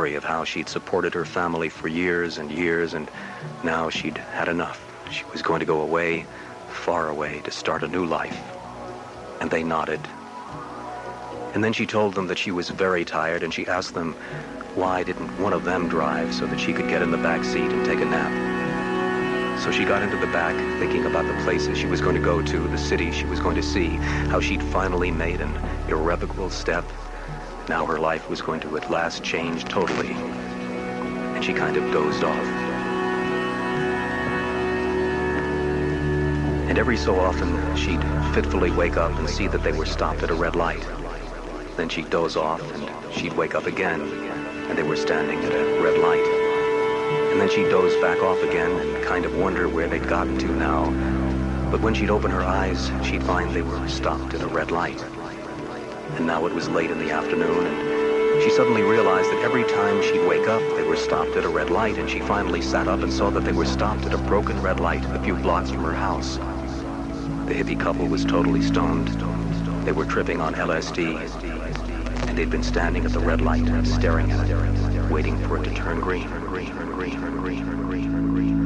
story of how she'd supported her family for years and years, and now she'd had enough. She was going to go away, far away, to start a new life. And they nodded. And then she told them that she was very tired, and she asked them why didn't one of them drive so that she could get in the back seat and take a nap. So she got into the back, thinking about the places she was going to go to, the city she was going to see, how she'd finally made an irrevocable step. Now her life was going to at last change totally. And she kind of dozed off. And every so often, she'd fitfully wake up and see that they were stopped at a red light. Then she'd doze off, and she'd wake up again, and they were standing at a red light. And then she'd doze back off again and kind of wonder where they'd gotten to now. But when she'd open her eyes, she'd find they were stopped at a red light. And now it was late in the afternoon, and she suddenly realized that every time she'd wake up, they were stopped at a red light, and she finally sat up and saw that they were stopped at a broken red light a few blocks from her house. The hippie couple was totally stoned. They were tripping on LSD, and they'd been standing at the red light, staring at it, waiting for it to turn green, green, green, green.